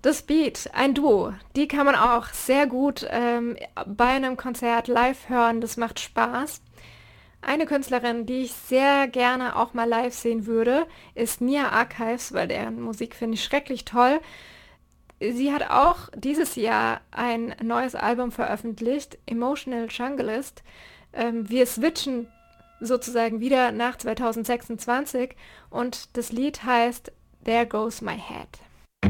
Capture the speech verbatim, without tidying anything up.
The Speed, ein Duo. Die kann man auch sehr gut ähm, bei einem Konzert live hören. Das macht Spaß. Eine Künstlerin, die ich sehr gerne auch mal live sehen würde, ist Nia Archives, weil deren Musik finde ich schrecklich toll. Sie hat auch dieses Jahr ein neues Album veröffentlicht, Emotional Junglist. Ähm, wir switchen sozusagen wieder nach zwanzig sechsundzwanzig und das Lied heißt There Goes My Head.